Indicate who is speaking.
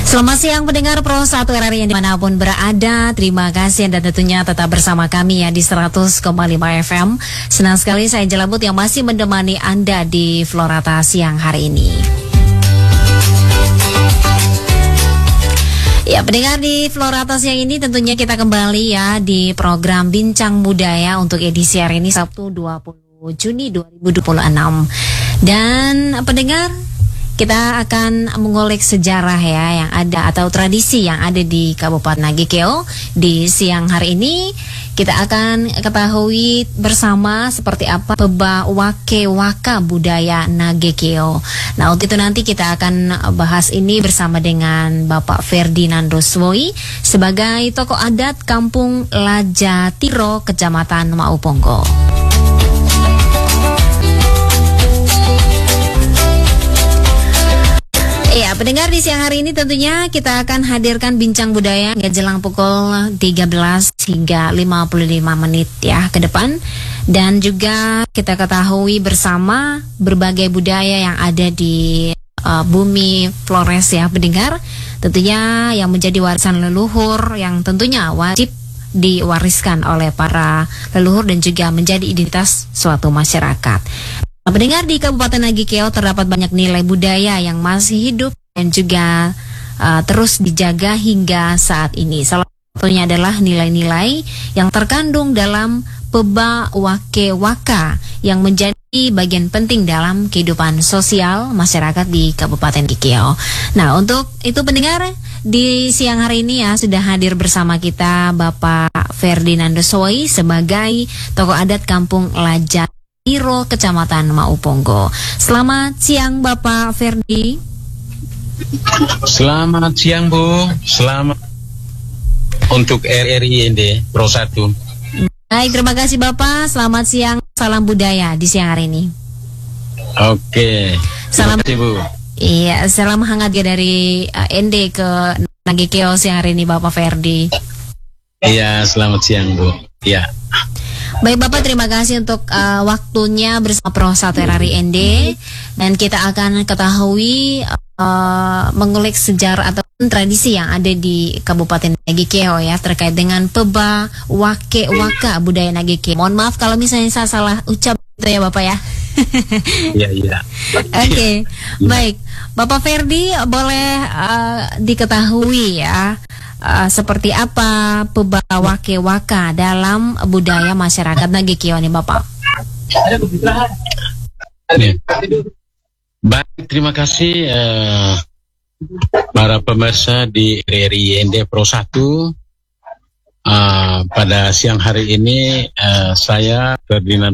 Speaker 1: Selamat siang pendengar Pro 1 RRI yang dimanapun berada. Terima kasih dan tentunya tetap bersama kami ya di 100,5 FM. Senang sekali saya Jelabut yang masih menemani Anda di Florata siang hari ini. Ya, pendengar di Florata siang ini tentunya kita kembali ya di program Bincang Budaya untuk edisi hari ini Sabtu 20 Juni 2026. Dan pendengar, kita akan mengulik sejarah ya yang ada atau tradisi yang ada di Kabupaten Nagekeo. Di siang hari ini kita akan ketahui bersama seperti apa peba wake waka budaya Nagekeo. Nah, untuk itu nanti kita akan bahas ini bersama dengan Bapak Ferdinando Swoi sebagai tokoh adat Kampung Lajatiro, Kecamatan Mauponggo. Ya, pendengar di siang hari ini tentunya kita akan hadirkan bincang budaya hingga jelang pukul 13 hingga 55 menit ya ke depan. Dan juga kita ketahui bersama berbagai budaya yang ada di bumi Flores ya pendengar. Tentunya yang menjadi warisan leluhur yang tentunya wajib diwariskan oleh para leluhur dan juga menjadi identitas suatu masyarakat. Pendengar, di Kabupaten Nagekeo terdapat banyak nilai budaya yang masih hidup dan juga terus dijaga hingga saat ini. Salah satunya adalah nilai-nilai yang terkandung dalam peba wake waka yang menjadi bagian penting dalam kehidupan sosial masyarakat di Kabupaten Nagekeo. Nah, untuk itu pendengar, di siang hari ini ya sudah hadir bersama kita Bapak Ferdinando Swoi sebagai tokoh adat Kampung Lajatiro, Kecamatan Mauponggo. Selamat siang Bapak Ferdi.
Speaker 2: Selamat siang Bu. Selamat untuk RRI Pro 1.
Speaker 1: Baik, terima kasih Bapak. Selamat siang. Salam budaya di siang hari ini.
Speaker 2: Oke.
Speaker 1: Salam
Speaker 2: kasih, Bu.
Speaker 1: Iya, salam hangat ya dari ND ke Nagekeo siang hari ini Bapak Ferdi.
Speaker 2: Iya, selamat siang Bu. Iya.
Speaker 1: Baik Bapak, terima kasih untuk waktunya bersama Pro 1 RRI ND. Dan kita akan ketahui mengulik sejarah atau tradisi yang ada di Kabupaten Nagekeo ya terkait dengan peba wake waka budaya Nagekeo. Mohon maaf kalau misalnya saya salah ucap itu ya Bapak ya.
Speaker 2: Iya.
Speaker 1: Oke. Baik, Bapak Ferdi boleh diketahui ya seperti apa peba wake waka dalam budaya masyarakat Nagekeo nih Bapak?
Speaker 2: Baik, terima kasih para pemirsa di RRI Pro 1. Pada siang hari ini saya Ferdinand